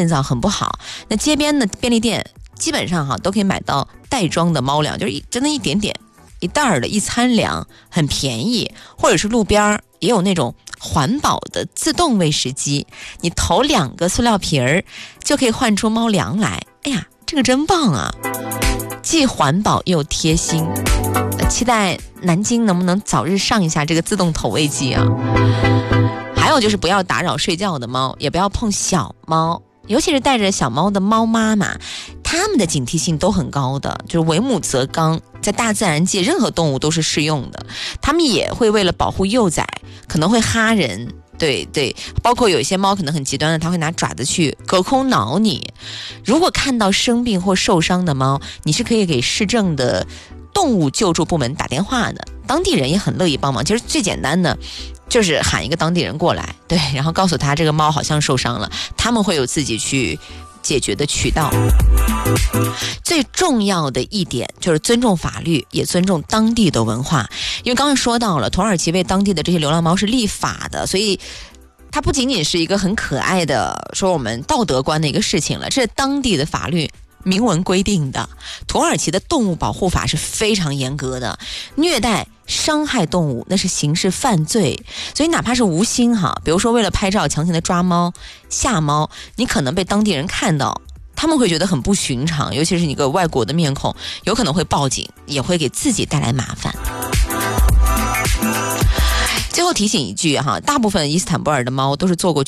肾脏很不好。那街边的便利店基本上都可以买到袋装的猫粮，就是真的一点点一袋的一餐粮，很便宜。或者是路边也有那种环保的自动喂食机，你投2个塑料瓶儿就可以换出猫粮来。哎呀，这个真棒啊，既环保又贴心。期待南京能不能早日上一下这个自动投喂机啊。还有就是不要打扰睡觉的猫，也不要碰小猫，尤其是带着小猫的猫妈妈，它们的警惕性都很高的，就是为母则刚，在大自然界任何动物都是适用的。它们也会为了保护幼崽可能会哈人，对，包括有一些猫可能很极端的，它会拿爪子去隔空挠你。如果看到生病或受伤的猫，你是可以给市政的动物救助部门打电话的，当地人也很乐意帮忙。其实最简单的就是喊一个当地人过来，对，然后告诉他这个猫好像受伤了，他们会有自己去解决的渠道。最重要的一点就是尊重法律，也尊重当地的文化。因为刚刚说到了，土耳其为当地的这些流浪猫是立法的，所以它不仅仅是一个很可爱的说我们道德观的一个事情了，这是当地的法律明文规定的。土耳其的动物保护法是非常严格的，虐待伤害动物那是刑事犯罪。所以哪怕是无心比如说为了拍照强行的抓猫吓猫，你可能被当地人看到，他们会觉得很不寻常，尤其是一个外国的面孔，有可能会报警，也会给自己带来麻烦。最后提醒一句大部分伊斯坦布尔的猫都是做过